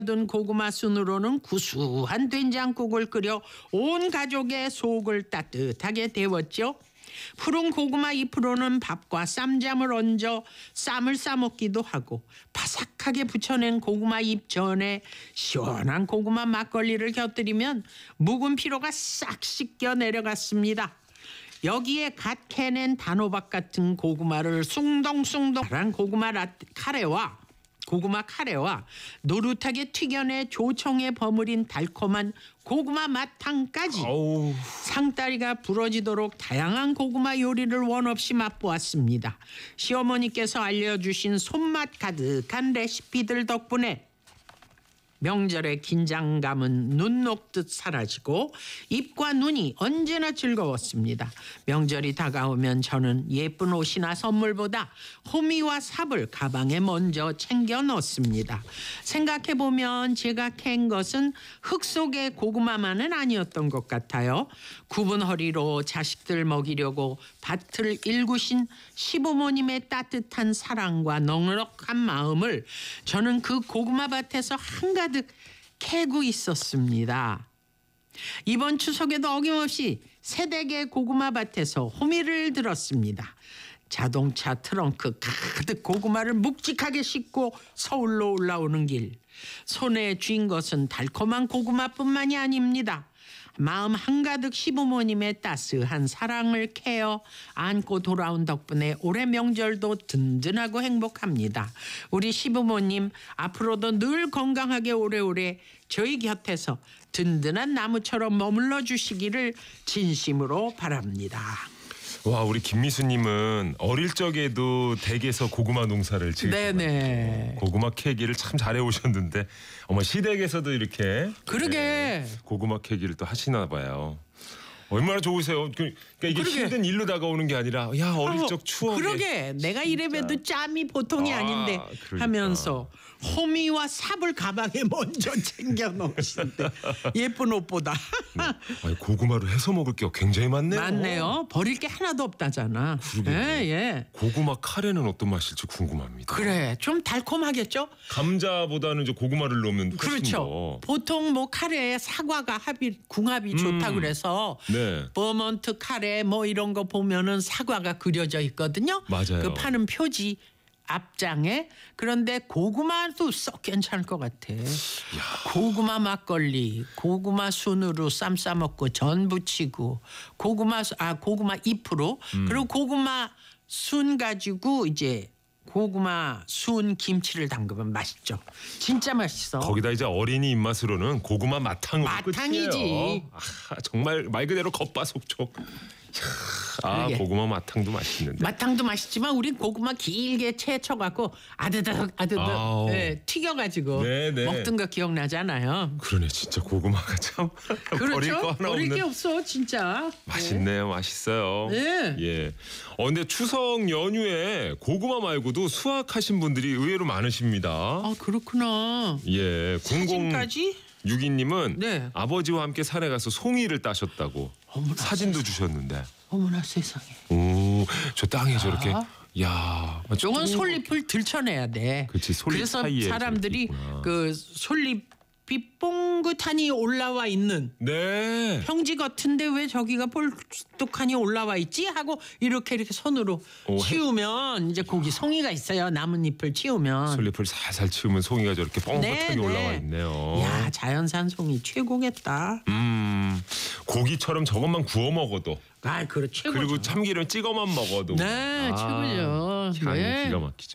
든 고구마 순으로는 구수한 된장국을 끓여 온 가족의 속을 따뜻하게 데웠죠. 푸른 고구마 잎으로는 밥과 쌈장을 얹어 쌈을 싸먹기도 하고, 바삭하게 부쳐낸 고구마 잎 전에 시원한 고구마 막걸리를 곁들이면 묵은 피로가 싹 씻겨 내려갔습니다. 여기에 갓 캐낸 단호박 같은 고구마를 숭덩숭덩한 고구마 카레와 노릇하게 튀겨내 조청에 버무린 달콤한 고구마 맛탕까지, 상다리가 부러지도록 다양한 고구마 요리를 원 없이 맛보았습니다. 시어머니께서 알려주신 손맛 가득한 레시피들 덕분에 명절의 긴장감은 눈 녹듯 사라지고 입과 눈이 언제나 즐거웠습니다. 명절이 다가오면 저는 예쁜 옷이나 선물보다 호미와 삽을 가방에 먼저 챙겨 넣습니다. 생각해보면 제가 캔 것은 흙 속의 고구마만은 아니었던 것 같아요. 굽은 허리로 자식들 먹이려고 밭을 일구신 시부모님의 따뜻한 사랑과 넉넉한 마음을 저는 그 고구마 밭에서 한가득 캐고 있었습니다. 이번 추석에도 어김없이 새댁의 고구마 밭에서 호미를 들었습니다. 자동차 트렁크 가득 고구마를 묵직하게 싣고 서울로 올라오는 길, 손에 쥔 것은 달콤한 고구마뿐만이 아닙니다. 마음 한가득 시부모님의 따스한 사랑을 캐어 안고 돌아온 덕분에 올해 명절도 든든하고 행복합니다. 우리 시부모님 앞으로도 늘 건강하게 오래오래 저희 곁에서 든든한 나무처럼 머물러 주시기를 진심으로 바랍니다. 와, 우리 김미수님은 어릴 적에도 댁에서 고구마 농사를 지으시고 고구마 캐기를 참 잘해 오셨는데, 어머, 시댁에서도 이렇게 그러게 고구마 캐기를 또 하시나 봐요. 얼마나 좋으세요. 그러니까 이게 힘든 일로 다가오는 게 아니라, 야, 어릴 적 추억에. 그러게 내가 이래봬도 짬이 보통이 아닌데 그러니까. 하면서 호미와 삽을 가방에 먼저 챙겨 넣으신데 예쁜 옷보다. 아니, 고구마로 해서 먹을 게 굉장히 많네요. 맞네요. 버릴 게 하나도 없다잖아. 예. 고구마 카레는 어떤 맛일지 궁금합니다. 그래, 좀 달콤하겠죠? 감자보다는 이제 고구마를 넣으면 훨씬 그렇죠. 더. 보통 뭐 카레에 사과가 궁합이 좋다 그래서 네. 버먼트 카레 뭐 이런 거 보면은 사과가 그려져 있거든요. 맞아요. 그 파는 표지 앞장에. 그런데 고구마도 썩 괜찮을 것 같아. 고구마 막걸리, 고구마 순으로 쌈 싸먹고 전 부치고, 고구마 잎으로, 그리고 고구마 순 가지고 이제 고구마 순 김치를 담그면 맛있죠. 진짜 맛있어. 거기다 이제 어린이 입맛으로는 고구마 마탕으로 마탕이지. 끝이에요. 정말 말 그대로 겉바속촉. 그러게. 고구마 마탕도 맛있는데. 마탕도 맛있지만 우린 고구마 길게 채쳐갖고 아드득 튀겨가지고 네네. 먹던 거 기억나잖아요. 그러네, 진짜 고구마가 참 버릴 거 그렇죠. 하나 버릴 없는. 게 없어 진짜. 맛있네요, 맛있어요. 네. 예. 근데 추석 연휴에 고구마 말고도 수확하신 분들이 의외로 많으십니다. 아 그렇구나. 예. 사진까지? 0062님은 네. 아버지와 함께 산에 가서 송이를 따셨다고 어머나, 사진도 주셨는데. 어머나 세상에. 오, 저 땅에 저렇게. 야, 요건 솔잎을 들쳐내야 돼. 그치, 솔잎 그래서 사이에 사람들이 저렇게 있구나. 그 솔잎이 뽕긋하니 올라와 있는 네. 평지 같은데 왜 저기가 볼뚝하니 올라와 있지? 하고 이렇게 손으로 치우면 이제 거기 송이가 있어요. 나뭇잎을 치우면. 솔잎을 살살 치우면 송이가 저렇게 뻥긋하게 올라와 있네요. 야, 자연산 송이 최고겠다. 고기처럼 저것만 구워 먹어도. 아, 그래 최고죠. 그리고 참기름 찍어만 먹어도. 네, 최고죠. 향이 네. 기가 막히죠.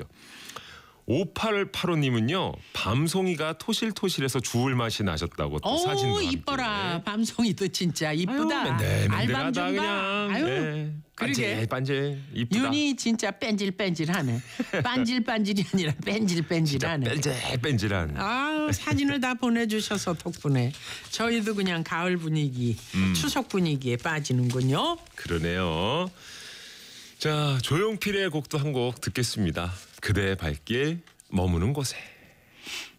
5885님은요, 밤송이가 토실토실해서 주울 맛이 나셨다고 또 사진도 함께. 이뻐라. 밤송이도 진짜 이쁘다. 알밤 좀 봐. 그냥. 아유, 네. 그러게. 반질 이쁘다. 윤이 진짜 뺀질뺀질하네. 반질반질이 아니라 뺀질뺀질하네. 뺀질뺀질한. 사진을 다 보내주셔서 덕분에 저희도 그냥 가을 분위기, 추석 분위기에 빠지는군요. 그러네요. 자, 조용필의 곡도 한 곡 듣겠습니다. 그대의 발길 머무는 곳에.